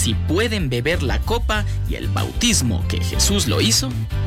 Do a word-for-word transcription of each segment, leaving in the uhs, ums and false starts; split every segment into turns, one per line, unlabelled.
si pueden beber la copa y el bautismo que Jesús lo hizo?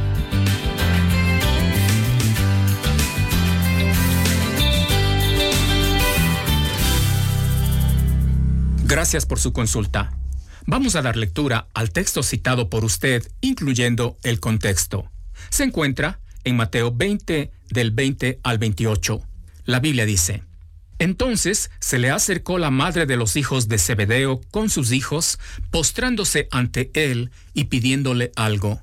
Gracias por su consulta. Vamos a dar lectura al texto citado por usted, incluyendo el contexto. Se encuentra en Mateo veinte, del veinte al veintiocho. La Biblia dice: Entonces se le acercó la madre de los hijos de Zebedeo con sus hijos, postrándose ante él y pidiéndole algo.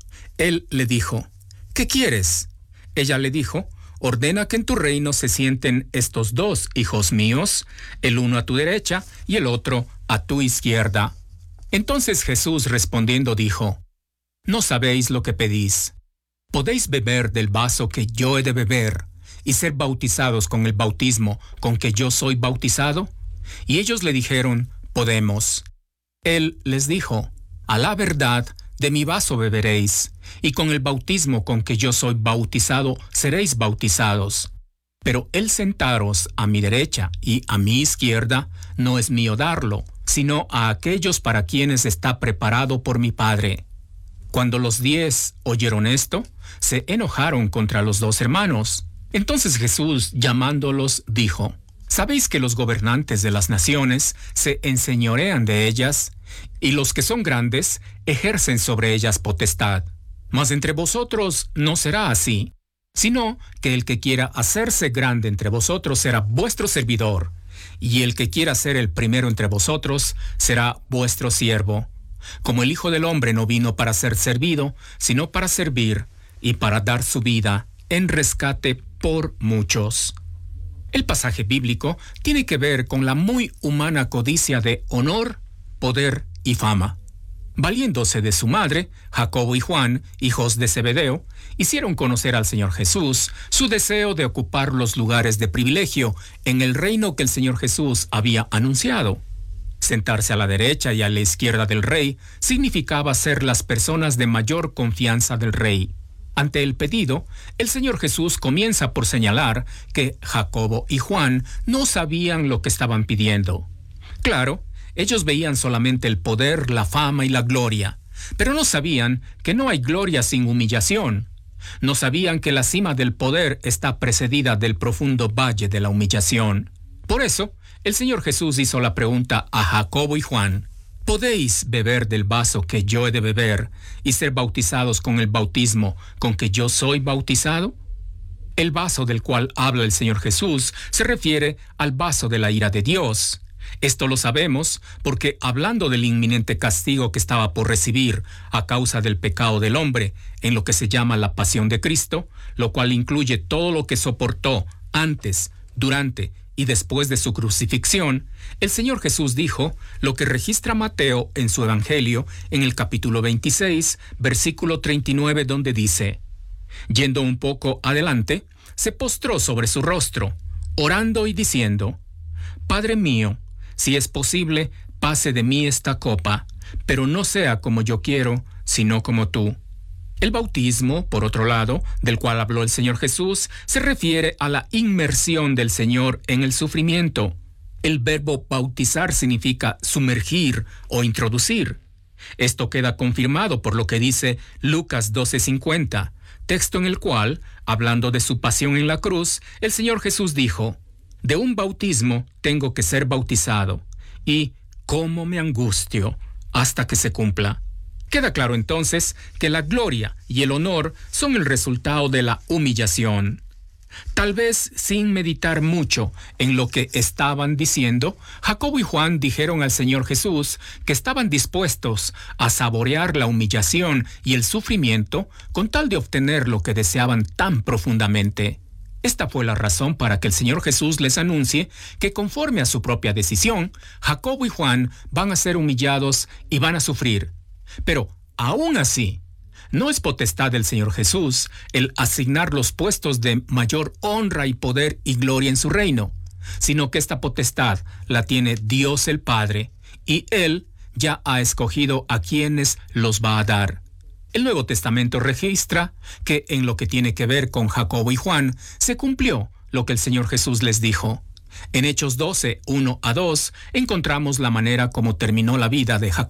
Él le dijo: ¿Qué quieres? Ella le dijo: Ordena que en tu reino se sienten estos dos hijos míos, el uno a tu derecha y el otro a tu izquierda. Entonces Jesús respondiendo dijo: No sabéis lo que pedís. ¿Podéis beber del vaso que yo he de beber y ser bautizados con el bautismo con que yo soy bautizado? Y ellos le dijeron: Podemos. Él les dijo: A la verdad, de mi vaso beberéis, y con el bautismo con que yo soy bautizado seréis bautizados. Pero el sentaros a mi derecha y a mi izquierda no es mío darlo, sino a aquellos para quienes está preparado por mi Padre. Cuando los diez oyeron esto, se enojaron contra los dos hermanos. Entonces Jesús, llamándolos, dijo: ¿Sabéis que los gobernantes de las naciones se enseñorean de ellas, y los que son grandes ejercen sobre ellas potestad? Mas entre vosotros no será así, sino que el que quiera hacerse grande entre vosotros será vuestro servidor, y el que quiera ser el primero entre vosotros será vuestro siervo. Como el Hijo del Hombre no vino para ser servido, sino para servir, y para dar su vida en rescate por muchos. El pasaje bíblico tiene que ver con la muy humana codicia de honor, poder y fama. Valiéndose de su madre, Jacobo y Juan, hijos de Zebedeo, hicieron conocer al Señor Jesús su deseo de ocupar los lugares de privilegio en el reino que el Señor Jesús había anunciado. Sentarse a la derecha y a la izquierda del rey significaba ser las personas de mayor confianza del rey. Ante el pedido, el Señor Jesús comienza por señalar que Jacobo y Juan no sabían lo que estaban pidiendo. Claro, ellos veían solamente el poder, la fama y la gloria, pero no sabían que no hay gloria sin humillación. No sabían que la cima del poder está precedida del profundo valle de la humillación. Por eso, el Señor Jesús hizo la pregunta a Jacobo y Juan: ¿Podéis beber del vaso que yo he de beber y ser bautizados con el bautismo con que yo soy bautizado? El vaso del cual habla el Señor Jesús se refiere al vaso de la ira de Dios. Esto lo sabemos porque, hablando del inminente castigo que estaba por recibir a causa del pecado del hombre en lo que se llama la pasión de Cristo, lo cual incluye todo lo que soportó antes, durante y después de su crucifixión, el Señor Jesús dijo lo que registra Mateo en su Evangelio en el capítulo veintiséis, versículo treinta y nueve, donde dice: Yendo un poco adelante, se postró sobre su rostro, orando y diciendo: Padre mío, si es posible, pase de mí esta copa, pero no sea como yo quiero, sino como tú. El bautismo, por otro lado, del cual habló el Señor Jesús, se refiere a la inmersión del Señor en el sufrimiento. El verbo bautizar significa sumergir o introducir. Esto queda confirmado por lo que dice Lucas doce cincuenta, texto en el cual, hablando de su pasión en la cruz, el Señor Jesús dijo: De un bautismo tengo que ser bautizado, y cómo me angustio hasta que se cumpla. Queda claro entonces que la gloria y el honor son el resultado de la humillación. Tal vez sin meditar mucho en lo que estaban diciendo, Jacobo y Juan dijeron al Señor Jesús que estaban dispuestos a saborear la humillación y el sufrimiento con tal de obtener lo que deseaban tan profundamente. Esta fue la razón para que el Señor Jesús les anuncie que, conforme a su propia decisión, Jacobo y Juan van a ser humillados y van a sufrir. Pero, aún así, no es potestad del Señor Jesús el asignar los puestos de mayor honra y poder y gloria en su reino, sino que esta potestad la tiene Dios el Padre, y Él ya ha escogido a quienes los va a dar. El Nuevo Testamento registra que en lo que tiene que ver con Jacobo y Juan, se cumplió lo que el Señor Jesús les dijo. En Hechos doce, uno a dos, encontramos la manera como terminó la vida de Jacobo